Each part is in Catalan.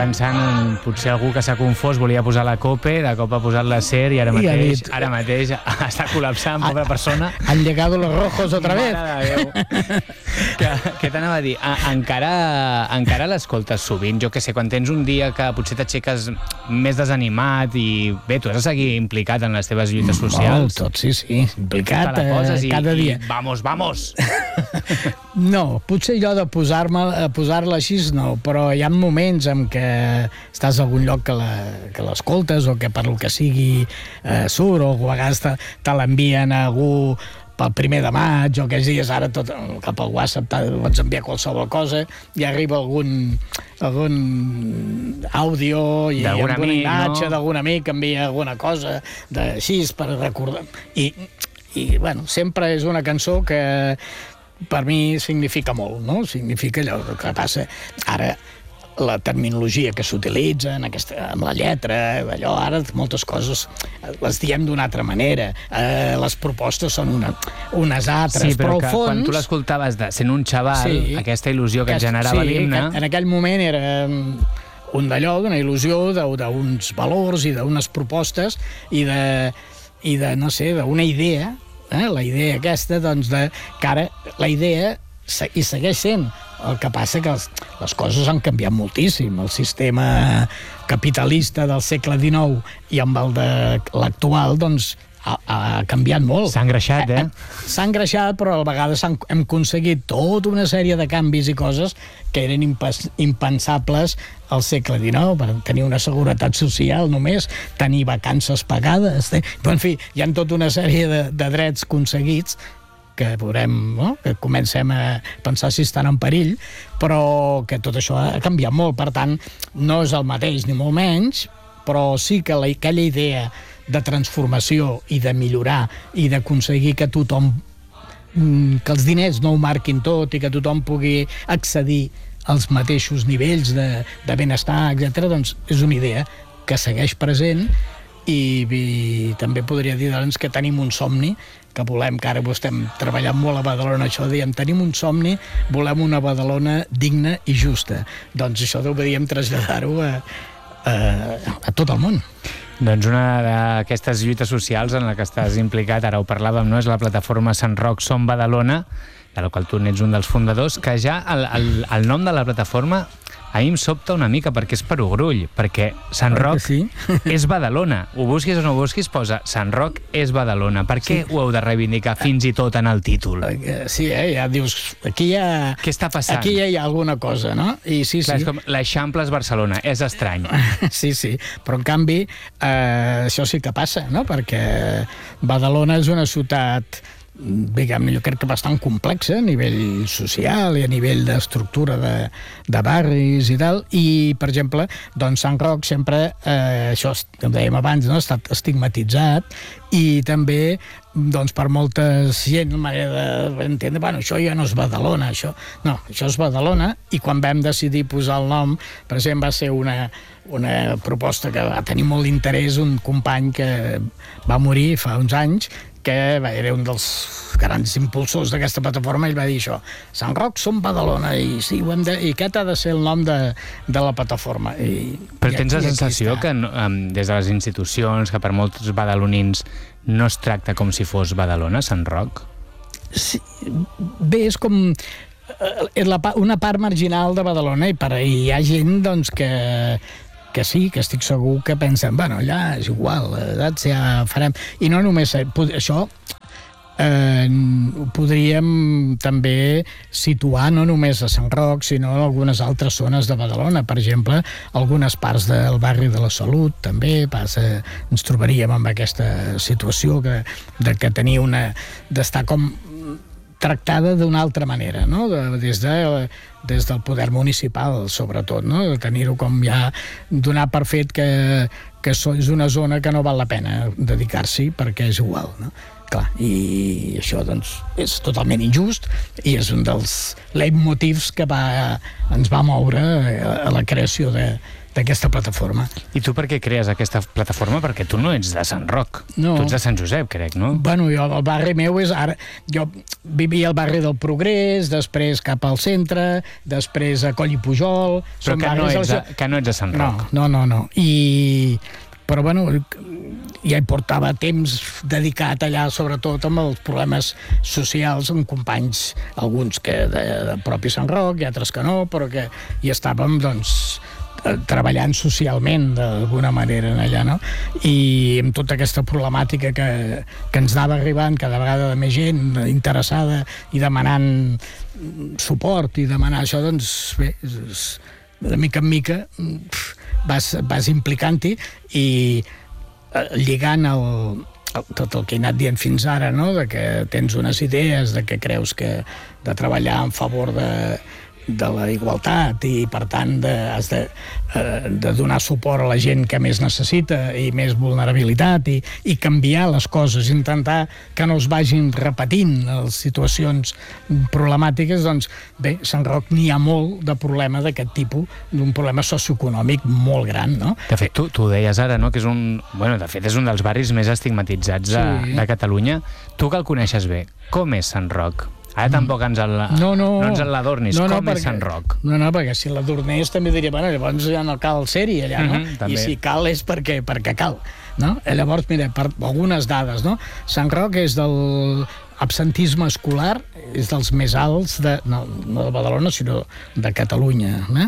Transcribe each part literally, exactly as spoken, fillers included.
pensant en potser algú que s'ha confós, volia posar la COPE, de cop ha posat la SER i ara mateix, dit, ara mateix està col·lapsant, pobra persona. Han llegado los rojos otra vez. que, què t'anava a dir? A, encara encara l'escoltes sovint? Jo que sé, quan tens un dia que potser t'aixeques més desanimat i bé, tu has de seguir implicat en les teves lluites socials. Molt, tot, sí, sí, implicat i, cada dia. I vamos, vamos! No, potser allò de posar-me, posar-la així no, però hi ha moments en què estàs a algun lloc que la, que l'escoltes o que per lo que sigui eh, surt, o a vegades te, te l'envien a algú pel primer de maig o aquests dies, ara tot cap al WhatsApp pots enviar qualsevol cosa i arriba algun algun àudio i alguna imatge, no? D'algun amic que envia alguna cosa d'així per recordar i, i bueno, sempre és una cançó que per mi significa molt, no? Significa allò que passa ara, la terminologia que s'utilitza en aquesta, amb la lletra, allò ara moltes coses les diem d'una altra manera, eh, les propostes són una, unes altres, sí, però, però al fons... quan tu l'escoltaves de, sent un xaval, sí, aquesta il·lusió que, que et generava sí, l'himne... en aquell moment era un d'allò, d'una il·lusió, d'uns valors i d'unes propostes i de, i de no sé, d'una idea, eh? La idea aquesta, doncs, de, que ara la idea i segueix sent. El que passa que els, les coses han canviat moltíssim. El sistema capitalista del segle dinou i amb el de l'actual, doncs, ha, ha canviat molt. S'ha engreixat, eh? S'ha engreixat, però a vegades hem aconseguit tota una sèrie de canvis i coses que eren impensables al segle dinou, per tenir una seguretat social només, tenir vacances pagades, en fi, hi ha tota una sèrie de, de drets aconseguits que veurem, no? Que comencem a pensar si estan en perill, però que tot això ha canviat molt, per tant, no és el mateix ni molt menys, però sí que la, aquella idea de transformació i de millorar i d'aconseguir que tothom, que els diners no ho marquin tot i que tothom pugui accedir als mateixos nivells de, de benestar, etcètera, doncs és una idea que segueix present i, i també podria dir doncs, que tenim un somni que volem, que ara ho estem treballant molt a Badalona, això diem, tenim un somni, volem una Badalona digna i justa. Doncs això hauríem traslladar-ho a, a, a tot el món. Doncs una d'aquestes lluites socials en la que estàs implicat, ara ho parlàvem, no? És la plataforma Sant Roc Som Badalona, de la qual tu n'ets un dels fundadors, que ja el, el, el nom de la plataforma a mi em sobta una mica perquè és per Ogrull, perquè Sant Roc sí. és Badalona. Ho busquis o no ho busquis, posa Sant Roc és Badalona. Per què sí. ho heu de reivindicar fins i tot en el títol? Sí, eh? Ja dius, aquí hi ha... Què està passant? Aquí ja hi ha alguna cosa, no? I sí, Clar, sí. És com l'Eixample és Barcelona, és estrany. Sí, sí, però en canvi eh, això sí que passa, no? Perquè Badalona és una ciutat diguem, jo crec que bastant complexa a nivell social i a nivell d'estructura de, de barris i tal, i per exemple doncs Sant Roc sempre, eh, això que dèiem abans, no? Ha estat estigmatitzat i també doncs per molta gent manera d'entendre, bueno, això ja no és Badalona, això no, això és Badalona, i quan vam decidir posar el nom, per exemple, va ser una, una proposta que va tenir molt d'interès, un company que va morir fa uns anys, que era un dels grans impulsors d'aquesta plataforma, i va dir això, Sant Roc som Badalona, i sí, ho hem de, i aquest ha de ser el nom de, de la plataforma. I, Però i tens aquí, la sensació que um, des de les institucions, que per molts badalonins no es tracta com si fos Badalona, Sant Roc? Sí, bé, és com és la, una part marginal de Badalona, i per ahí hi ha gent doncs, que que sí, que estic segur que pensen, bueno, allà és igual, saps, ja farem... I no només això, eh, ho podríem també situar no només a Sant Roc, sinó en algunes altres zones de Badalona. Per exemple, algunes parts del barri de la Salut també passa, ens trobaríem amb aquesta situació que, de que tenir una... d'estar com tractada d'una altra manera, no? De, des, de, des del poder municipal, sobretot, no? De tenir-ho com ja donar per fet que, que és una zona que no val la pena dedicar-s'hi perquè és igual, no? clar, i això doncs és totalment injust i és un dels leitmotivs que va, ens va moure a la creació de d'aquesta plataforma. I tu per què crees aquesta plataforma? Perquè tu no ets de Sant Roc, no. Tu ets de Sant Josep, crec, no? Bueno, jo, el barri meu és ara... Jo vivia al barri del Progrés, després cap al centre, després a Coll i Pujol... Però que no, ets de, que no ets de Sant Roc. No, no, no, no. I... Però, bueno, ja hi portava temps dedicat allà, sobretot amb els problemes socials, amb companys, alguns que de, de propi Sant Roc i altres que no, però que hi estàvem, doncs, treballant socialment d'alguna manera en allà, no? I amb tota aquesta problemàtica que, que ens anava arribant cada vegada de més gent interessada i demanant suport i demanar això, doncs bé, de mica en mica vas, vas implicant-hi i lligant el, tot el que he anat dient fins ara, no? De que tens unes idees, de que creus que de treballar en favor de de la igualtat i per tant de, has de, de donar suport a la gent que més necessita i més vulnerabilitat i, i canviar les coses, intentar que no es vagin repetint les situacions problemàtiques, doncs bé, Sant Roc n'hi ha molt de problema d'aquest tipus, d'un problema socioeconòmic molt gran, no? De fet, tu, tu deies ara, no?, que és un... Bueno, de fet, és un dels barris més estigmatitzats de, sí. de Catalunya. Tu que el coneixes bé, com és Sant Roc? Ara tampoc ens el, no, no, no ens l'adornis, no, no, com perquè, és Sant Roc? No, no, perquè si l'adornés també diria, bueno, llavors ja no cal ser-hi allà, no? Mm-hmm, I si cal és perquè, perquè cal, no? I llavors, mira, per algunes dades, no? Sant Roc és del absentisme escolar, és dels més alts, de, no, no de Badalona, sinó de Catalunya, no?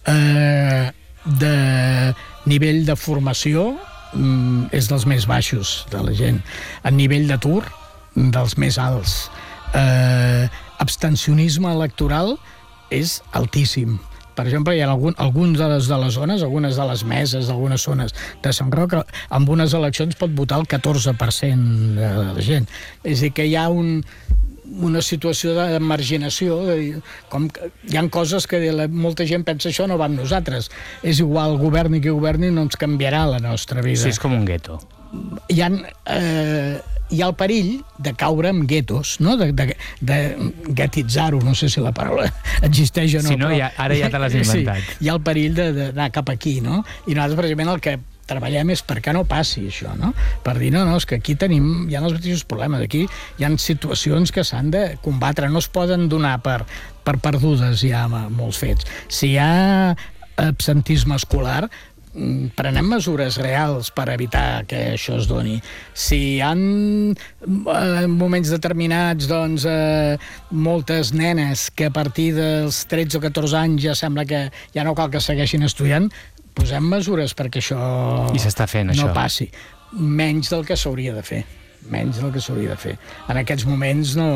Eh, de nivell de formació és dels més baixos de la gent. A nivell d'atur, dels més alts. Eh, abstencionisme electoral és altíssim. Per exemple, hi ha algun, alguns de les, de les zones, algunes de les meses, algunes zones de Sant Roc, amb unes eleccions pot votar el catorze per cent de la gent. És a dir, que hi ha un, una situació de marginació, de, com que hi ha coses que la, molta gent pensa això no va amb nosaltres. És igual, governi que governi, no ens canviarà la nostra vida. Sí, és com un gueto. Hi ha... Eh, hi ha el perill de caure en guetos, no? de, de, de guetitzar-ho, no sé si la paraula existeix o no. Si no, però, ja, ara ja te l'has inventat. Sí, hi ha el perill d'anar cap aquí, no? I nosaltres, precisament, el que treballem és perquè no passi això, no? Per dir, no, no, és que aquí tenim, hi ha els mateixos problemes, aquí hi ha situacions que s'han de combatre, no es poden donar per, per perdudes ja molts fets. Si hi ha absentisme escolar, prenem mesures reals per evitar que això es doni. Si hi ha en moments determinats doncs, eh, moltes nenes que a partir dels tretze o catorze anys ja sembla que ja no cal que segueixin estudiant, posem mesures perquè això I s'està fent, no això. passi. Menys del que s'hauria de fer. Menys del que s'hauria de fer. En aquests moments no...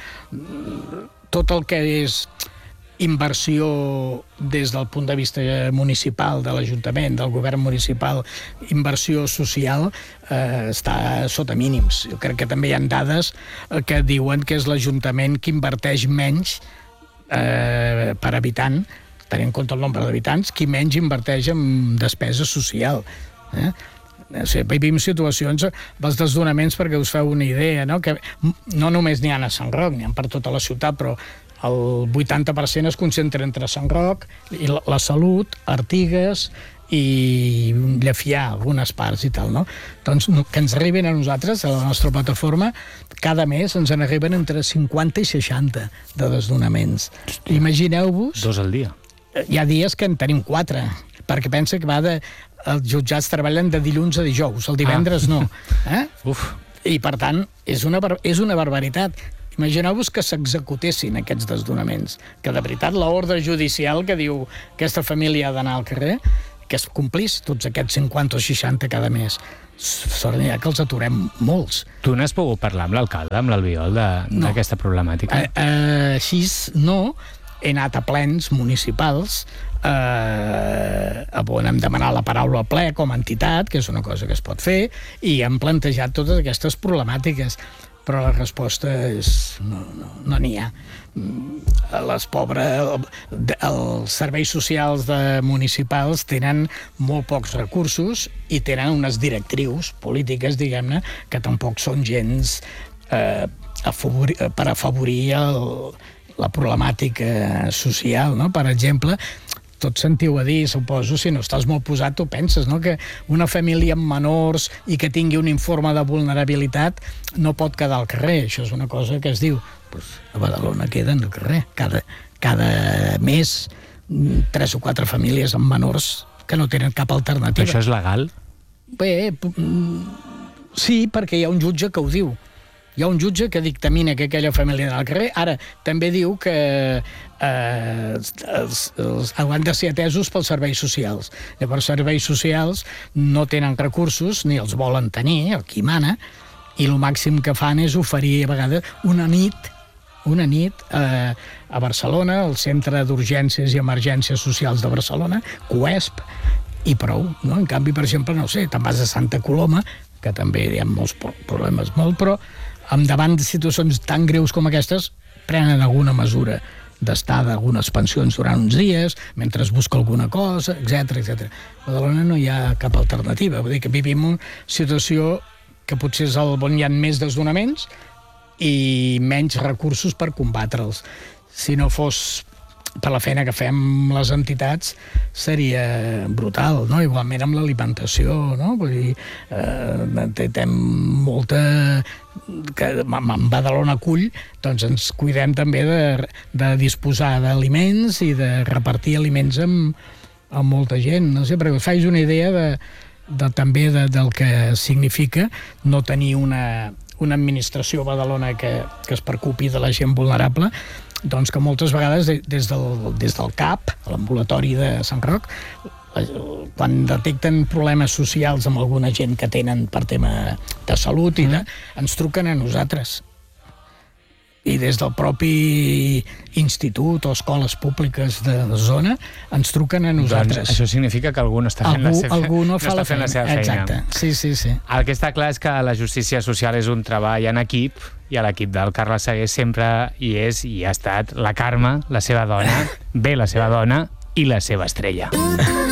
Tot el que és inversió des del punt de vista municipal, de l'Ajuntament, del govern municipal, inversió social, eh, està sota mínims. Jo crec que també hi ha dades que diuen que és l'Ajuntament que inverteix menys eh, per habitant, tenint en compte el nombre d'habitants, qui menys inverteix en despesa social. Eh? O sigui, vivim situacions dels desdonaments, perquè us feu una idea, no? Que no només n'hi ha a Sant Roc, n'hi ha per tota la ciutat, però el vuitanta per cent es concentra entre Sant Roc i la, la Salut, Artigues i Llefià, algunes parts i tal, no? Doncs que ens arriben a nosaltres, a la nostra plataforma, cada mes ens en arriben entre cinquanta i seixanta de desdonaments. Imagineu-vos... Dos al dia. Hi ha dies que en tenim quatre, perquè pensa que va de... Els jutjats treballen de dilluns a dijous, el divendres ah. no. Eh? Uf. I, per tant, és una, és una barbaritat. Imagineu-vos que s'executessin aquests desdonaments, que de veritat l'ordre judicial que diu que aquesta família ha d'anar al carrer, que es complís tots aquests cinquanta o seixanta cada mes. Sort n'hi ha que els aturem molts. Tu n'has pogut parlar amb l'alcalde, amb l'Albiol, d'aquesta no. problemàtica? Eh, eh, així no. He anat a plens municipals eh, on hem demanat la paraula al ple com a entitat, que és una cosa que es pot fer, i hem plantejat totes aquestes problemàtiques. Però la resposta és no, no, no n'hi ha. Les pobres, els serveis socials de municipals tenen molt pocs recursos i tenen unes directrius polítiques, diguem-ne, que tampoc són gens eh, afavorir, per afavorir el, la problemàtica social, no? Per exemple, tot sentiu a dir, suposo, si no estàs molt posat, tu penses, no?, que una família amb menors i que tingui un informe de vulnerabilitat no pot quedar al carrer. Això és una cosa que es diu. Pues a Badalona queden al carrer. Cada, cada mes, tres o quatre famílies amb menors que no tenen cap alternativa. Això és legal? Bé, sí, perquè hi ha un jutge que ho diu. Hi ha un jutge que dictamina que aquella família ha d'anar al carrer. Ara, també diu que eh, els, els, han de ser atesos pels serveis socials. Llavors, serveis socials no tenen recursos, ni els volen tenir, el qui mana, i el màxim que fan és oferir, a vegades, una nit, una nit eh, a Barcelona, al Centre d'Urgències i Emergències Socials de Barcelona, CUESP, i prou, no? En canvi, per exemple, no sé, te'n vas a Santa Coloma, que també hi ha molts problemes, molt, però davant de situacions tan greus com aquestes, prenen alguna mesura d'estar d'algunes pensions durant uns dies, mentre es busca alguna cosa, etcètera, etcètera. A Badalona no hi ha cap alternativa. Vull dir que vivim una situació que potser és el on hi ha més desnonaments i menys recursos per combatre'ls. Si no fos per la feina que fem les entitats, seria brutal, no? Igualment amb l'alimentació, no? Vull dir, eh, tenim molta... que en Badalona acull, doncs ens cuidem també de, de disposar d'aliments i de repartir aliments amb, amb molta gent, no sé, perquè us faig una idea de, de, també de, del que significa no tenir una, una administració a Badalona que, que es preocupi de la gent vulnerable, doncs que moltes vegades des del, des del C A P, l'ambulatori de Sant Roc, quan detecten problemes socials amb alguna gent que tenen per tema de salut i de, ens truquen a nosaltres. I des del propi institut o escoles públiques de la zona ens truquen a nosaltres. Doncs això significa que algú no està fent, algú, la, seva, algú no no fa està la fent feina. la seva feina. Exacte, sí, sí, sí. El que està clar és que la justícia social és un treball en equip i a l'equip del Carles Sagué sempre hi és i ha estat la Carme, la seva dona, bé la seva dona i la seva estrella.